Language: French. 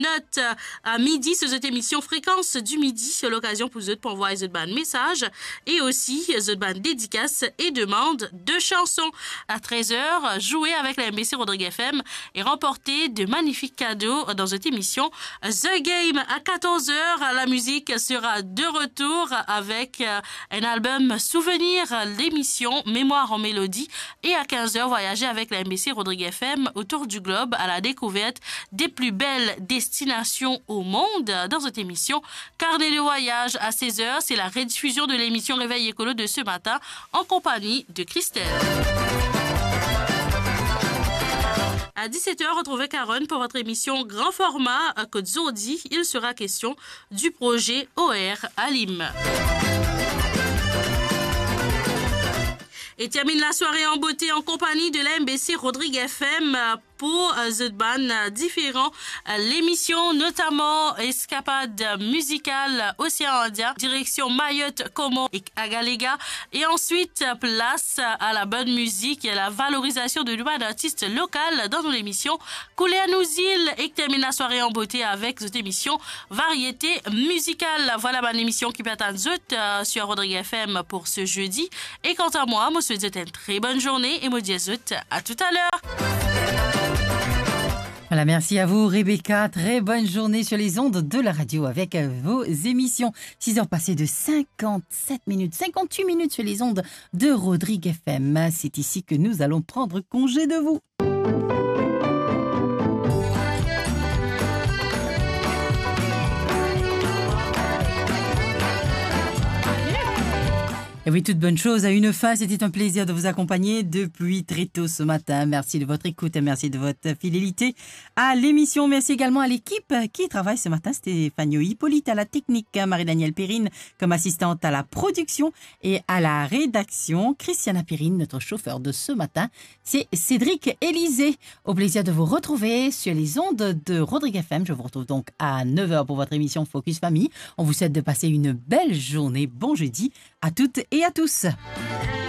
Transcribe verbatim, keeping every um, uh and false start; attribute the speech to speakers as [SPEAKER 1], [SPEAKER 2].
[SPEAKER 1] note à midi sur cette émission Fréquence du midi. C'est l'occasion pour vous pour envoyer cette bande message et aussi cette bande dédicace et demande de chansons. À treize heures, jouer avec la M B C Rodrigue F M et remporter de magnifiques cadeaux dans cette émission The Game. À quatorze heures, la musique sera de retour avec un album souvenir, l'émission Mémoire en mélodie. Et à quinze heures, voyager avec la M B C Rodrigue F M autour du globe à la découverte des plus belles destinations au monde dans cette émission Carnet de voyage. À seize heures, c'est la rediffusion de l'émission Réveil écolo de ce matin en compagnie de Christelle. À dix-sept heures, retrouvez Caron pour votre émission Grand Format à Côte Zordi. Il sera question du projet O R à Lim. Et termine la soirée en beauté en compagnie de la M B C Rodrigue F M pour The Ban différents l'émission, notamment Escapade musicale Océan Indien, direction Mayotte, Como et Agalega. Et ensuite, place à la bonne musique et à la valorisation de l'humain d'artistes locales dans nos émissions Couler à nos îles. Et termine la soirée en beauté avec cette émission Variété musicale. Voilà ma émission qui peut attendre euh, sur Rodrigue F M pour ce jeudi. Et quant à moi, moi, je vous souhaite une très bonne journée et moi, je vous dis à tout à l'heure.
[SPEAKER 2] Voilà, merci à vous Rebecca, très bonne journée sur les ondes de la radio avec vos émissions. six heures passées de cinquante-sept minutes, cinquante-huit minutes sur les ondes de Rodrigue F M. C'est ici que nous allons prendre congé de vous. Et oui, toute bonne chose a une fin. C'était un plaisir de vous accompagner depuis très tôt ce matin. Merci de votre écoute et merci de votre fidélité à l'émission. Merci également à l'équipe qui travaille ce matin. Stéphanie Hippolyte à la technique, Marie-Danielle Perrine comme assistante à la production et à la rédaction. Christiana Perrine, notre chauffeur de ce matin, c'est Cédric Élysée. Au plaisir de vous retrouver sur les ondes de Rodrigue F M. Je vous retrouve donc à neuf heures pour votre émission Focus Famille. On vous souhaite de passer une belle journée. Bon jeudi à toutes et à tous.